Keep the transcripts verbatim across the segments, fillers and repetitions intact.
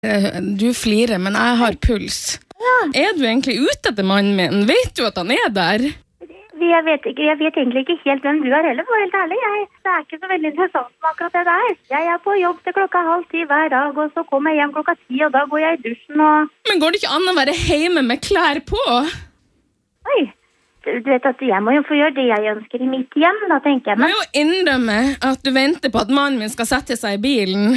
Du flirer, men jeg har puls. Ja. Er du egentlig ute etter mannen min? Vet du at han er der? Jeg vet, ikke, jeg vet egentlig ikke helt hvem du er heller, for helt ærlig. Jeg, det er ikke så veldig interessant med akkurat det der. Jeg er på jobb til klokka halv ti hver dag, og så kommer jeg hjem klokka ti, og da går jeg i dusjen og... Men går det ikke an å være hjemme med klær på? Oi, du, du vet at jeg må jo få gjøre det jeg ønsker i mitt hjem, da tenker jeg. Men... Du må jo innrømme at du venter på at mannen min skal sette seg i bilen.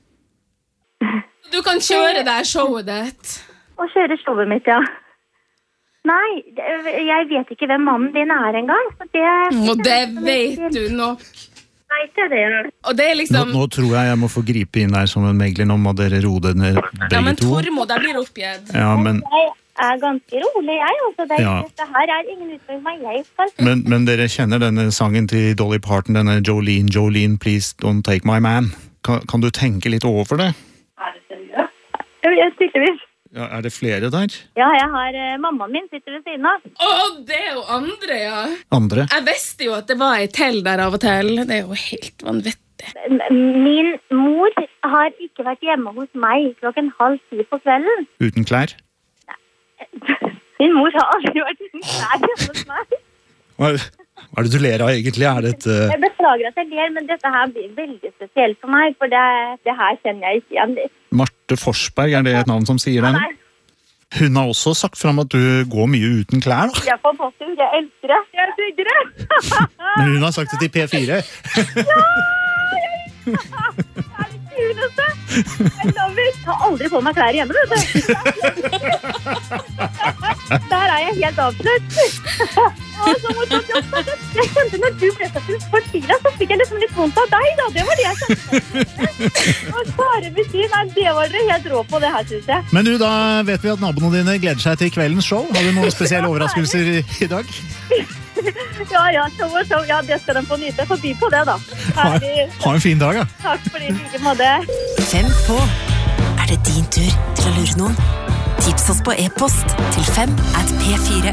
Du kan kjøre der showet ditt. Og kjøre showet mitt, ja. Nei, jeg vet ikke hvem mannen din er engang. Det, og det vet du nok. Nei, det er det. Og det er liksom... Nå, nå tror jeg jeg må få gripe inn her som en megler. Nå må dere roe det ned begge to. Ja, men Tormod, jeg blir oppgitt. Ja, men... Jeg er ganske rolig, jeg også. Det, ja. det her er ingen utfordring jeg skal... Men, men dere kjenner denne sangen til Dolly Parton, denne Jolene, Jolene, please don't take my man. Kan, kan du tenke litt over det? Er det seriøst? Jeg tydeligvis. Ja, er det flere der? Ja, jeg har uh, mammaen min sitter ved siden av. Åh, det er jo andre, ja. Andre? Jeg visste jo at det var et tell der av og til. Det er jo helt vanvittig. Min mor har ikke vært hjemme hos meg klokken halv ti på kvelden. Uten klær? Nei. Min mor har aldri vært uten klær hjemme hos meg. Hva, hva er det du ler av egentlig? Er det et... Uh... Jeg beklager at jeg ler, men dette her blir veldig spesielt for meg, for det, det her kjenner jeg ikke igjen. Marte Forsberg, er det et navn som sier den? Hun har også sagt frem at du går mye uten klær, da. Jeg får påstå, jeg elsker det. Jeg bygger det. Men hun har sagt det til P fire. Ja, jeg elsker det. Det er det kuleste. Jeg lover. Jeg har aldri på meg klær hjemme, vet du. Der er jeg helt avslutt. Å, så morsomt. Jeg kjente når du ble satt ut for tida, så fikk jeg liksom litt vondt av deg, da. Det var det jeg kjente. Og Kare Musin, nei, det var dere helt rå på det her, synes jeg. Men du, da vet vi at naboene dine gleder seg til kveldens show. Har du noen spesielle overraskelser i dag? Ja, ja, show og show. Ja, det skal de få nyte. Forbi på det, da. Ha, ha en fin dag, ja. Takk for din like måte. Fem på. Er det din tur til å lure noen? Tips oss på e-post til fem at p fire